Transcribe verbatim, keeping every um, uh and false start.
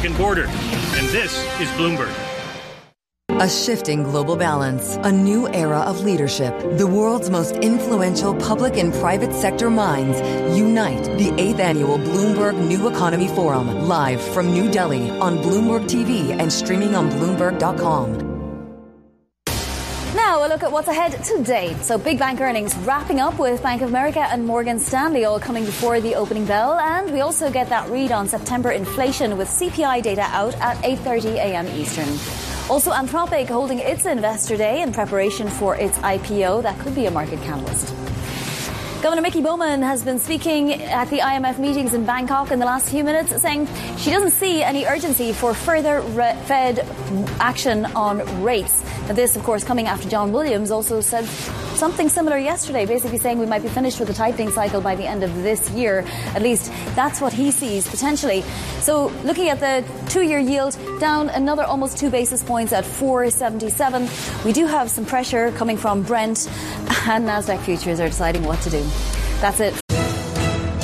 Mexican border. And this is Bloomberg. A shifting global balance, a new era of leadership. The world's most influential public and private sector minds unite. The eighth annual Bloomberg New Economy Forum, live from New Delhi on Bloomberg T V and streaming on Bloomberg dot com. Now a look at what's ahead today. So big bank earnings wrapping up with Bank of America and Morgan Stanley all coming before the opening bell. And we also get that read on September inflation with C P I data out at eight thirty a.m. Eastern. Also, Anthropic holding its Investor Day in preparation for its I P O. That could be a market catalyst. Governor Mickey Bowman has been speaking at the I M F meetings in Bangkok in the last few minutes, saying she doesn't see any urgency for further re- Fed action on rates. Now, this, of course, coming after John Williams also said something similar yesterday, basically saying we might be finished with the tightening cycle by the end of this year. At least that's what he sees potentially. So looking at the two-year yield, down another almost two basis points at four seventy-seven. We do have some pressure coming from Brent, and NASDAQ futures are deciding what to do. That's it.